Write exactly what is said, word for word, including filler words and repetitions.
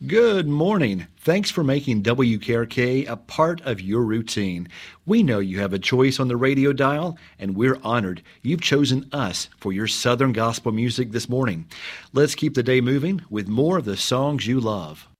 Good morning. Thanks for making W K R K a part of your routine. We know you have a choice on the radio dial, and we're honored you've chosen us for your Southern gospel music this morning. Let's keep the day moving with more of the songs you love.